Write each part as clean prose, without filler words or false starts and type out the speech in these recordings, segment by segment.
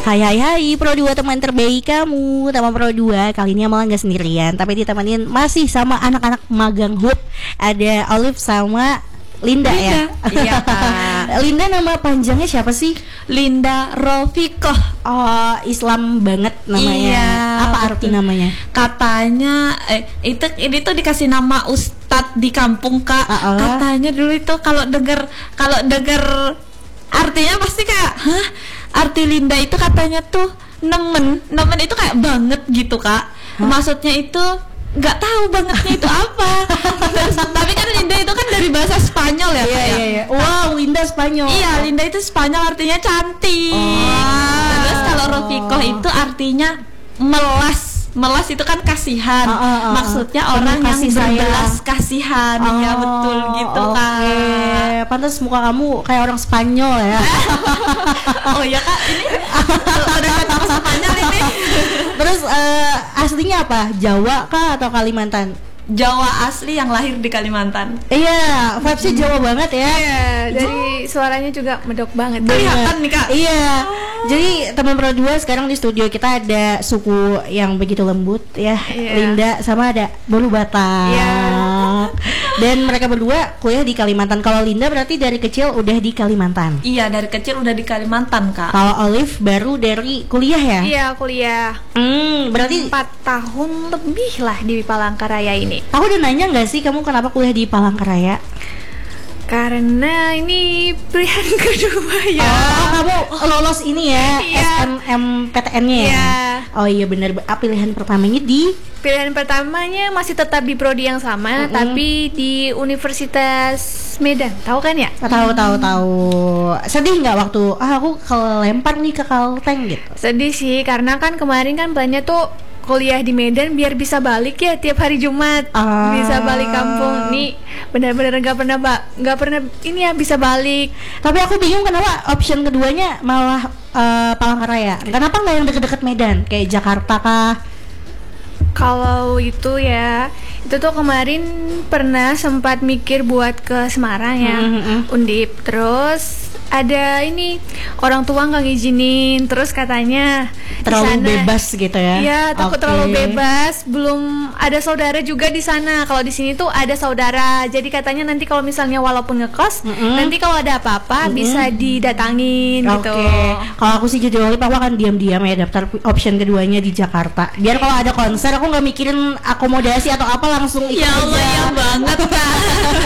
Hai Pro 2 teman terbaik kamu. Teman Pro 2 kali ini malah gak sendirian, tapi ditemenin masih sama anak-anak magang HUB. Ada Olive sama Linda ya. Iya Kak. Linda nama panjangnya siapa sih? Linda Rofikoh. Oh, Islam banget namanya. Iya, apa arti namanya? Katanya ini tuh dikasih nama Ustadz di kampung Kak. Katanya dulu itu kalau denger artinya pasti kayak hah? Arti Linda itu katanya tuh nemen itu kayak banget gitu Kak. Maksudnya itu nggak tahu bangetnya itu apa. Terus, tapi kan Linda itu kan dari bahasa Spanyol ya Kak. Iya. Wow, Linda Spanyol. Iya, Linda itu Spanyol artinya cantik. Terus kalau Rofikoh itu artinya melas itu kan kasihan. Maksudnya orang yang berbelas kasihan. Ya betul gitu Kak. Pantas muka kamu kayak orang Spanyol ya. Oh ya Kak, ini ada kata Spanyol ini. Terus aslinya apa? Jawa kah atau Kalimantan? Jawa asli yang lahir di Kalimantan. Iya, vibesnya Jawa banget ya. Iya, dari suaranya juga medok banget. Kelihatan nih Kak. Iya. Jadi teman Pro 2 sekarang di studio kita ada suku yang begitu lembut ya. Linda sama ada Bolu Batak. Dan mereka berdua kuliah di Kalimantan. Kalau Linda berarti dari kecil udah di Kalimantan. Iya, dari kecil udah di Kalimantan Kak. Kalau Olive baru dari kuliah ya? Iya, kuliah. Berarti 4 tahun lebih lah di Palangkaraya ini. Aku udah nanya nggak sih kamu kenapa kuliah di Palangkaraya? Karena ini pilihan kedua ya. Oh, kamu lolos ini ya, SNMPTN-nya ya? Iya. Oh iya benar. Pilihan pertamanya di? Pilihan pertamanya masih tetap di prodi yang sama, tapi di Universitas Medan. Tahu kan ya? Tahu. Sedih nggak waktu aku kelempar nih ke Kalteng gitu? Sedih sih, karena kan kemarin kan plannya tuh kuliah di Medan biar bisa balik ya tiap hari Jumat. Bisa balik kampung. Nih benar-benar nggak pernah ini ya bisa balik. Tapi aku bingung kenapa option keduanya malah Palangkaraya. Kenapa nggak yang deket-deket Medan kayak Jakarta kah? Kalau itu ya, itu tuh kemarin pernah sempat mikir buat ke Semarang ya, Undip. Terus ada ini orang tua nggak ngizinin, terus katanya terlalu disana, bebas gitu ya? Iya, takut terlalu bebas. Belum ada saudara juga di sana. Kalau di sini tuh ada saudara. Jadi katanya nanti kalau misalnya walaupun ngekos, nanti kalau ada apa-apa bisa didatangin gitu. Kalau aku sih jadi Olive, aku akan diam-diam ya daftar option keduanya di Jakarta. Biar kalau ada konser aku nggak mikirin akomodasi atau apa, langsung ikut ya Allah aja. ya banget Kak.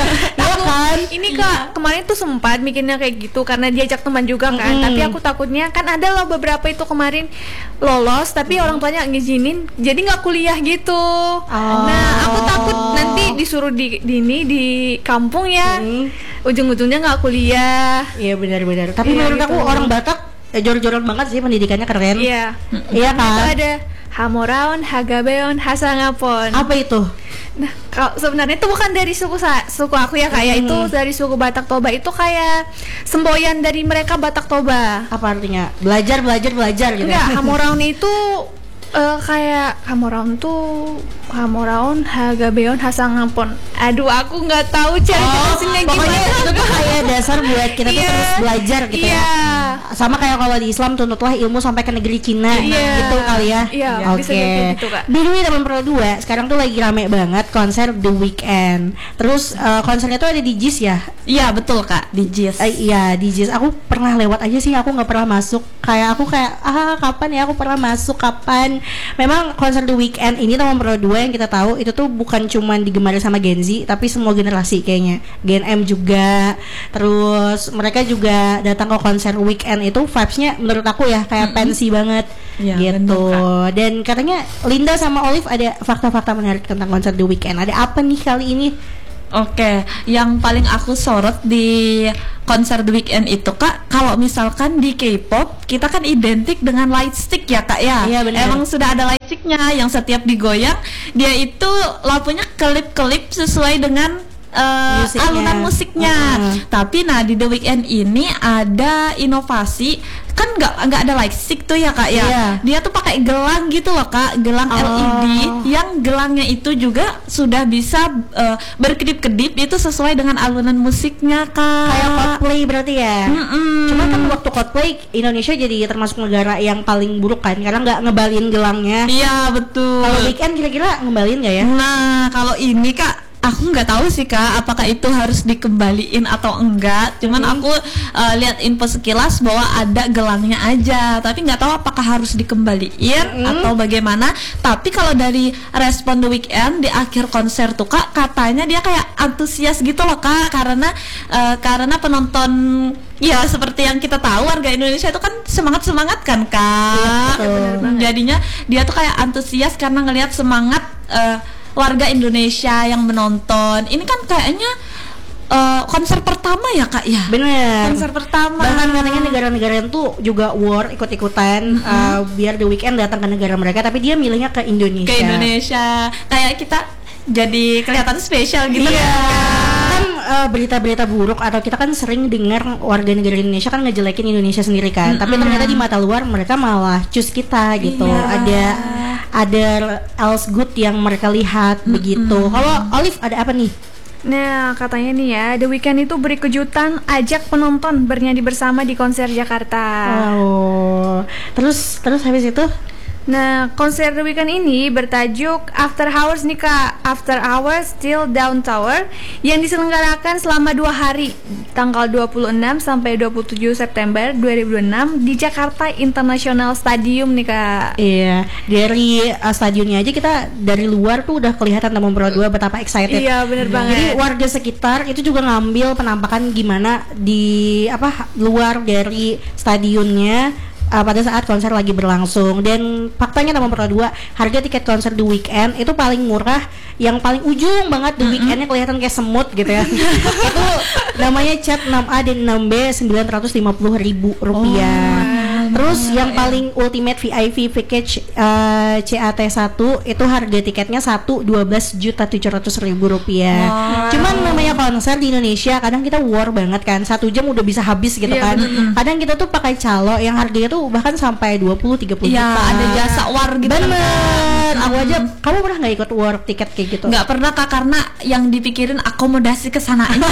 Ini Kak, kemarin tuh sempat mikirnya kayak gitu karena diajak teman juga kan. Tapi aku takutnya kan ada loh beberapa itu kemarin lolos tapi orang tuanya nggak ngizinin, jadi nggak kuliah gitu. Nah aku takut nanti disuruh di kampung ya, ujung-ujungnya nggak kuliah. Iya benar-benar. Tapi menurut aku orang Batak jor-joran banget sih, pendidikannya keren. Iya. Iya kan? Itu ada Hamoraon, Hagabeon, Hasangapon. Apa itu? Nah, kalau sebenarnya itu bukan dari suku aku ya, kayak itu dari suku Batak Toba. Itu kayak semboyan dari mereka Batak Toba. Apa artinya? Belajar gitu. Enggak, Hamoraon itu kayak Hamoraon, Hagabeon, Hasangapon. Aduh, aku nggak tahu cara jelasinnya gimana. Pokoknya itu tuh kayak dasar buat kita tuh terus belajar gitu ya. Sama kayak kalau di Islam tuntutlah ilmu sampai ke negeri Cina gitu kali ya. Iya, bisa gitu Kak. By the way teman Pro 2, sekarang tuh lagi rame banget konser The Weeknd. Terus konsernya tuh ada di JIS ya? Iya betul Kak, di JIS. Iya di JIS. Aku pernah lewat aja sih, aku nggak pernah masuk. Kayak kapan ya aku pernah masuk, kapan. Memang konser The Weeknd ini teman Pro 2 yang kita tahu itu tuh bukan cuman digemari sama Gen Z, tapi semua generasi kayaknya. Gen M juga. Terus mereka juga datang ke konser Weeknd itu vibes-nya menurut aku ya kayak pensi banget gitu. Bener, dan katanya Linda sama Olive ada fakta-fakta menarik tentang konser The Weeknd. Ada apa nih kali ini? Oke, yang paling aku sorot di konser The Weeknd itu Kak, kalau misalkan di K-pop kita kan identik dengan light stick ya Kak ya. Iya benar. Emang sudah ada light sticknya yang setiap digoyang dia itu lampunya kelip-kelip sesuai dengan alunan musiknya. Tapi nah di The Weeknd ini ada inovasi kan nggak ada light stick tuh ya Kak ya. Dia tuh pakai gelang gitu loh Kak, gelang LED yang gelangnya itu juga sudah bisa berkedip-kedip itu sesuai dengan alunan musiknya Kak. Kayak Coldplay berarti ya. Cuma kan waktu Coldplay Indonesia jadi termasuk negara yang paling buruk kan karena nggak ngebalin gelangnya. Iya betul. Kalau Weekend kira-kira ngebalin nggak ya? Nah kalau ini Kak, aku nggak tahu sih Kak, apakah itu harus dikembaliin atau enggak. Cuman aku lihat info sekilas bahwa ada gelangnya aja, tapi nggak tahu apakah harus dikembaliin atau bagaimana. Tapi kalau dari respon The Weeknd di akhir konser tuh Kak, katanya dia kayak antusias gitu loh Kak, karena penonton ya seperti yang kita tahu warga Indonesia itu kan semangat kan Kak. Jadinya dia tuh kayak antusias karena ngelihat semangat warga Indonesia yang menonton. Ini kan kayaknya konser pertama ya Kak ya? Bener. Konser pertama. Bahkan katanya negara-negara yang tuh juga war ikut-ikutan biar The Weeknd datang ke negara mereka, tapi dia milihnya ke Indonesia. Ke Indonesia. Kayak kita jadi kelihatan spesial gitu. Iya. Kan berita-berita buruk atau kita kan sering dengar warga negara Indonesia kan ngejelekin Indonesia sendiri kan. Tapi ternyata di mata luar mereka malah choose kita gitu. Ada else good yang mereka lihat begitu. Kalau Olive ada apa nih? Nah, katanya nih ya, The Weeknd itu beri kejutan ajak penonton bernyanyi bersama di konser Jakarta. Oh. Terus habis itu? Nah, konser The Weeknd ini bertajuk After Hours nih Kak, After Hours Still Down Tower, yang diselenggarakan selama 2 hari, tanggal 26 sampai 27 September 2006 di Jakarta International Stadium nih Kak. Iya, dari stadionnya aja kita dari luar tuh udah kelihatan Tamam Pro 2 betapa excited. Iya, bener banget. Jadi warga sekitar itu juga ngambil penampakan gimana di luar dari stadionnya pada saat konser lagi berlangsung. Dan faktanya Tamam Pro 2 harga tiket konser The Weeknd itu paling murah, yang paling ujung banget The Weeknd-nya kelihatan kayak semut gitu ya. Itu namanya cat 6A dan 6B Rp950.000. Terus yang paling ultimate VIP package CAT1 itu harga tiketnya Rp12.700.000. Cuman namanya konser di Indonesia kadang kita war banget kan, 1 jam udah bisa habis gitu kan. Kadang kita tuh pakai calo yang harganya tuh bahkan sampai 20-30 juta. Ya ada jasa war gitu. Bener. Aku aja, kamu pernah nggak ikut war tiket kayak gitu? Nggak pernah Kak, karena yang dipikirin akomodasi kesananya.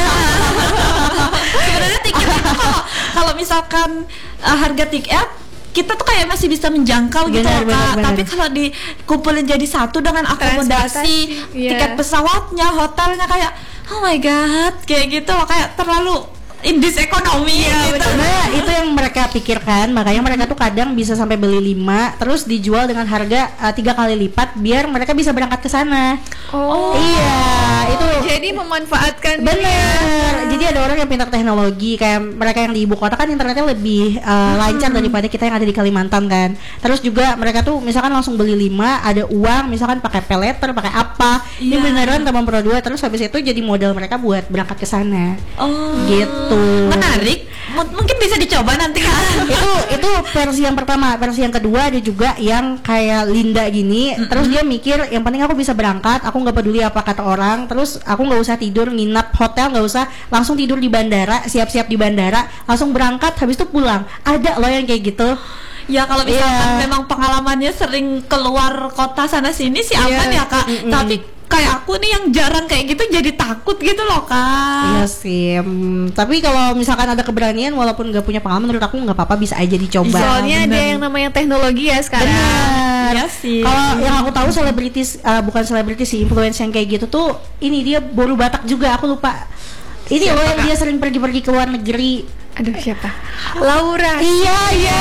Sebenarnya tiket itu kalau misalkan harga tiket kita tuh kayak masih bisa menjangkau gitu loh Kak. Tapi kalau dikumpulin jadi satu dengan akomodasi, tiket pesawatnya, hotelnya, kayak oh my god, kayak gitu loh, kayak terlalu indis ekonomi gitu. Nah, itu yang mereka pikirkan, makanya mereka tuh kadang bisa sampai beli 5 terus dijual dengan harga 3 kali lipat biar mereka bisa berangkat ke sana. Iya, itu jadi memanfaatkan. Bener. Jadi ada orang yang pintar teknologi, kayak mereka yang di ibu kota kan internetnya lebih lancar daripada kita yang ada di Kalimantan kan. Terus juga mereka tuh misalkan langsung beli 5, ada uang misalkan pakai pay letter, pakai apa. Ini beneran Tamam Pro 2, terus habis itu jadi modal mereka buat berangkat ke sana. Gitu. Menarik, mungkin bisa dicoba nanti Kak. itu versi yang pertama. Versi yang kedua ada juga yang kayak Linda gini. Terus dia mikir yang penting aku bisa berangkat, aku nggak peduli apa kata orang. Terus aku nggak usah tidur nginap hotel, nggak usah, langsung tidur di bandara, siap-siap di bandara, langsung berangkat, habis itu pulang. Ada loh yang kayak gitu. Ya kalau misalkan memang pengalamannya sering keluar kota sana sini sih aman ya Kak. Tapi kayak aku nih yang jarang kayak gitu jadi takut gitu loh Kak. Iya sih. Tapi kalau misalkan ada keberanian walaupun nggak punya pengalaman, menurut aku nggak apa-apa, bisa aja dicoba. Soalnya ada yang namanya teknologi ya sekarang. Benar. Iya sih. Kalau yang aku tahu selebritis, bukan selebritis sih, influencer yang kayak gitu tuh, ini dia Boru Batak juga, aku lupa. Ini loh yang dia sering pergi-pergi ke luar negeri. Aduh, siapa? Laura. Iya.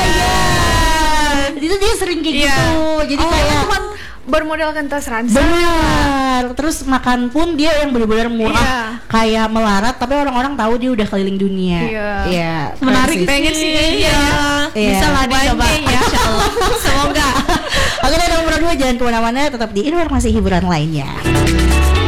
Itu dia sering kayak gitu. Jadi kayak cuman bermodalkan tas ransel. Benar. Terus makan pun dia yang benar-benar murah, kayak melarat, tapi orang-orang tahu dia udah keliling dunia. Iya. Menarik, pengen sih. Iya. Bisa lah dicoba ya. Insyaallah. Semoga. Oke, Tamam Pro 2 jangan kemana-mana, tetap di informasi hiburan lainnya.